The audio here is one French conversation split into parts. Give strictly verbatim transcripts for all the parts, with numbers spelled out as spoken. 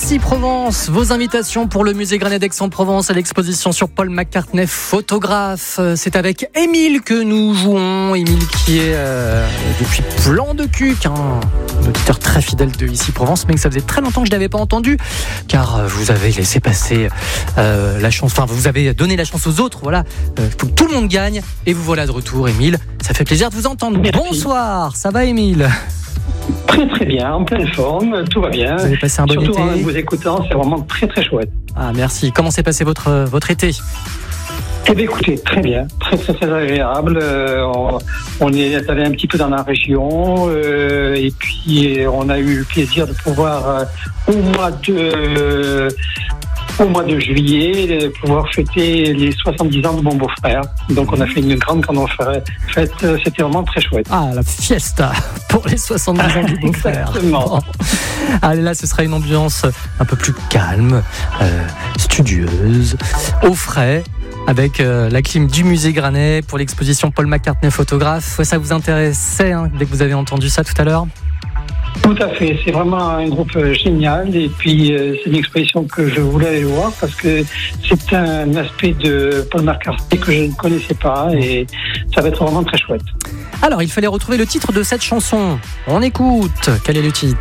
Ici Provence, vos invitations pour le musée Granet d'Aix-en-Provence à l'exposition sur Paul McCartney, photographe. C'est avec Émile que nous jouons. Émile qui est euh, depuis Plan de Cuques, hein, un auditeur très fidèle de Ici Provence, mais que ça faisait très longtemps que je n'avais pas entendu, car vous avez laissé passer euh, la chance, enfin vous avez donné la chance aux autres, voilà, euh, pour que tout le monde gagne. Et vous voilà de retour, Émile. Ça fait plaisir de vous entendre. Merci. Bonsoir, ça va Émile ? Très très bien, en pleine forme, tout va bien. Vous avez passé un bon Surtout été. en vous écoutant, c'est vraiment très très chouette. Ah merci. Comment s'est passé votre, votre été ? Eh bien écoutez, très bien, très très très agréable. Euh, on, on est allé un petit peu dans la région euh, et puis on a eu le plaisir de pouvoir euh, au mois de euh, au mois de juillet euh, pouvoir fêter les soixante-dix ans de mon beau-frère. Donc on a fait une grande grande fête. C'était vraiment très chouette. Ah, la fiesta pour les soixante-dix ans du beau-frère. Exactement. Bon. Allez, là, ce sera une ambiance un peu plus calme, euh, studieuse, au frais, avec euh, la clim du musée Granet pour l'exposition Paul McCartney photographe. Ça vous intéressait hein, dès que vous avez entendu ça tout à l'heure ? Tout à fait, c'est vraiment un groupe génial et puis euh, c'est une exposition que je voulais aller voir parce que c'est un aspect de Paul McCartney que je ne connaissais pas et ça va être vraiment très chouette. Alors, il fallait retrouver le titre de cette chanson. On écoute. Quel est le titre ?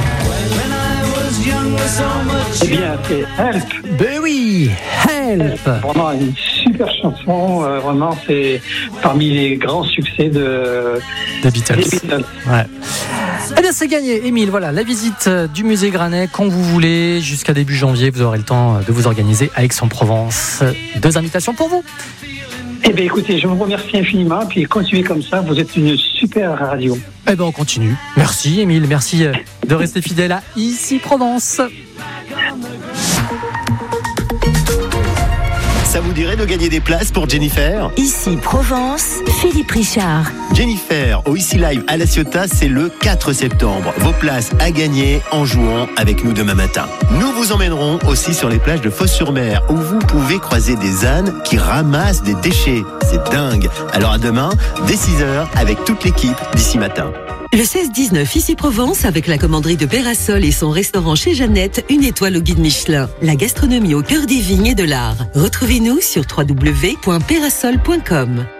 Eh bien, c'est Help. Ben oui, Help. Vraiment une super chanson, euh, vraiment c'est parmi les grands succès de Des Beatles. des Beatles. Ouais. Eh bien, c'est gagné, Émile. Voilà, la visite du musée Granet, quand vous voulez, jusqu'à début janvier, vous aurez le temps de vous organiser à Aix-en-Provence. Deux invitations pour vous. Eh bien, écoutez, je vous remercie infiniment, puis continuez comme ça, vous êtes une super radio. Eh bien, on continue. Merci, Émile. Merci de rester fidèle à Ici Provence. Ça vous dirait de gagner des places pour Jennifer ? Ici Provence, Philippe Richard. Jennifer, au Ici Live à La Ciotat, c'est le quatre septembre. Vos places à gagner en jouant avec nous demain matin. Nous vous emmènerons aussi sur les plages de Fos-sur-Mer, où vous pouvez croiser des ânes qui ramassent des déchets. C'est dingue. Alors à demain, dès six heures, avec toute l'équipe d'Ici Matin. Le seize dix-neuf, Ici Provence, avec la commanderie de Pérasol et son restaurant chez Jeannette, une étoile au guide Michelin. La gastronomie au cœur des vignes et de l'art. Retrouvez-nous sur w w w point pérasol point com.